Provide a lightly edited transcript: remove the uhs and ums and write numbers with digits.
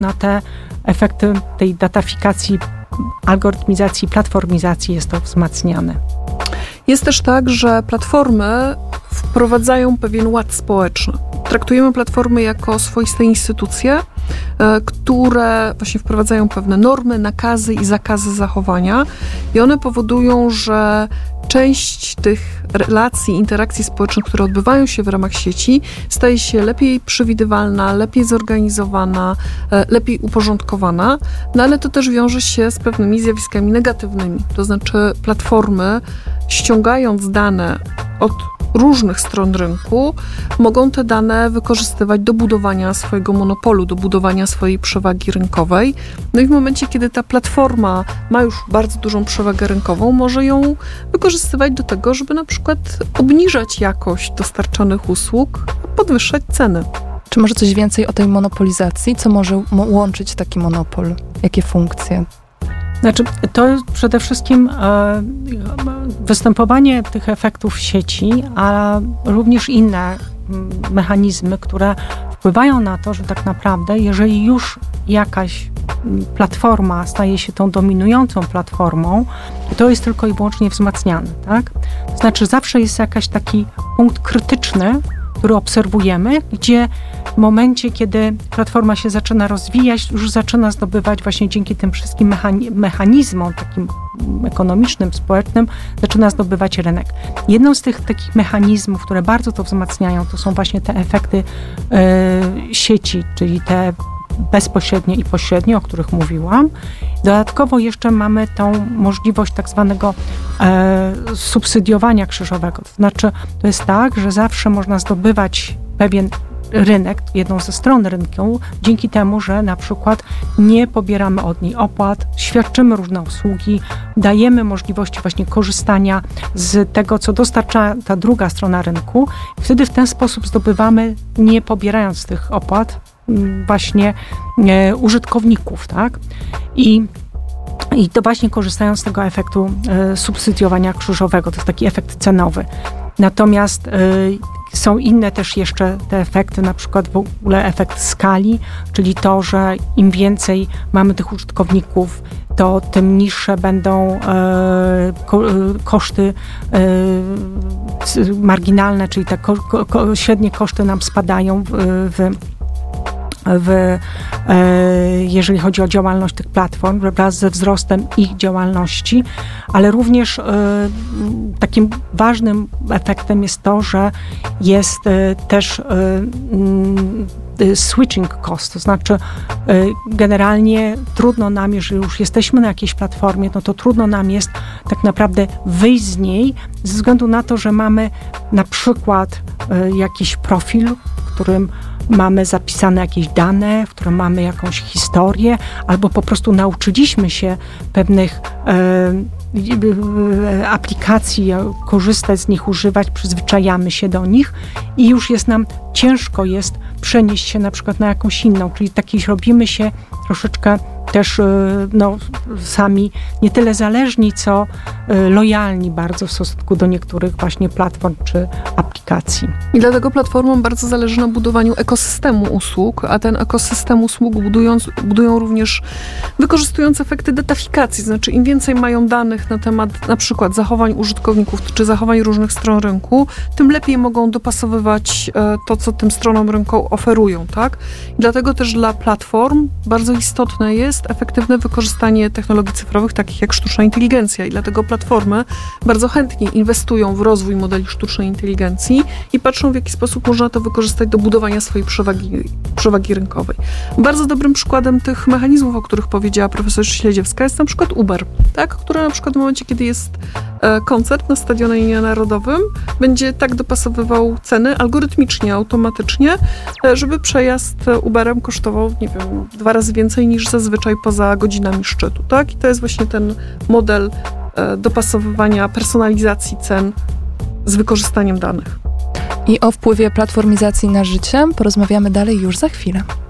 na te efekty tej datafikacji, algorytmizacji, platformizacji jest to wzmacniane. Jest też tak, że platformy wprowadzają pewien ład społeczny. Traktujemy platformy jako swoiste instytucje, które właśnie wprowadzają pewne normy, nakazy i zakazy zachowania i one powodują, że część tych relacji, interakcji społecznych, które odbywają się w ramach sieci, staje się lepiej przewidywalna, lepiej zorganizowana, lepiej uporządkowana, no ale to też wiąże się z pewnymi zjawiskami negatywnymi. To znaczy platformy, ściągając dane od różnych stron rynku, mogą te dane wykorzystywać do budowania swojego monopolu, do budowania swojej przewagi rynkowej. No i w momencie, kiedy ta platforma ma już bardzo dużą przewagę rynkową, może ją wykorzystywać do tego, żeby na przykład obniżać jakość dostarczanych usług, podwyższać ceny. Czy może coś więcej o tej monopolizacji? Co może łączyć taki monopol? Jakie funkcje? Znaczy, to jest przede wszystkim występowanie tych efektów w sieci, a również inne mechanizmy, które wpływają na to, że tak naprawdę, jeżeli już jakaś platforma staje się tą dominującą platformą, to jest tylko i wyłącznie wzmacniane, tak? To znaczy, zawsze jest jakiś taki punkt krytyczny, który obserwujemy, gdzie w momencie, kiedy platforma się zaczyna rozwijać, już zaczyna zdobywać właśnie dzięki tym wszystkim mechanizmom takim ekonomicznym, społecznym, zaczyna zdobywać rynek. Jedną z tych takich mechanizmów, które bardzo to wzmacniają, to są właśnie te efekty sieci, czyli te bezpośrednie i pośrednie, o których mówiłam. Dodatkowo jeszcze mamy tą możliwość tak zwanego subsydiowania krzyżowego. To znaczy, to jest tak, że zawsze można zdobywać pewien rynek, jedną ze stron rynku, dzięki temu, że na przykład nie pobieramy od niej opłat, świadczymy różne usługi, dajemy możliwości właśnie korzystania z tego, co dostarcza ta druga strona rynku. Wtedy w ten sposób zdobywamy, nie pobierając tych opłat, właśnie użytkowników, tak? I to właśnie korzystając z tego efektu subsydiowania krzyżowego, to jest taki efekt cenowy. Natomiast są inne też jeszcze te efekty, na przykład w ogóle efekt skali, czyli to, że im więcej mamy tych użytkowników, to tym niższe będą koszty marginalne, czyli te średnie koszty nam spadają jeżeli chodzi o działalność tych platform, wraz ze wzrostem ich działalności, ale również takim ważnym efektem jest to, że jest też switching cost, to znaczy generalnie trudno nam, jeżeli już jesteśmy na jakiejś platformie, no to trudno nam jest tak naprawdę wyjść z niej ze względu na to, że mamy na przykład jakiś profil, w którym mamy zapisane jakieś dane, w którym mamy jakąś historię, albo po prostu nauczyliśmy się pewnych aplikacji, korzystać z nich, używać, przyzwyczajamy się do nich i już jest nam ciężko jest przenieść się na przykład na jakąś inną, czyli takiej robimy się troszeczkę też sami nie tyle zależni, co lojalni bardzo w stosunku do niektórych właśnie platform czy aplikacji. I dlatego platformom bardzo zależy na budowaniu ekosystemu usług, a ten ekosystem usług budują również wykorzystując efekty datafikacji, znaczy im więcej mają danych na temat na przykład zachowań użytkowników czy zachowań różnych stron rynku, tym lepiej mogą dopasowywać to, co tym stronom rynku oferują, tak? I dlatego też dla platform bardzo istotne jest efektywne wykorzystanie technologii cyfrowych, takich jak sztuczna inteligencja. I dlatego platformy bardzo chętnie inwestują w rozwój modeli sztucznej inteligencji i patrzą, w jaki sposób można to wykorzystać do budowania swojej przewagi rynkowej. Bardzo dobrym przykładem tych mechanizmów, o których powiedziała profesor Śledziewska, jest na przykład Uber, tak? Który na przykład w momencie, kiedy jest koncert na Stadionie Narodowym, będzie tak dopasowywał ceny algorytmicznie, automatycznie, żeby przejazd Uberem kosztował, 2 razy więcej niż zazwyczaj poza godzinami szczytu, tak? I to jest właśnie ten model dopasowywania, personalizacji cen z wykorzystaniem danych. I o wpływie platformizacji na życie porozmawiamy dalej już za chwilę.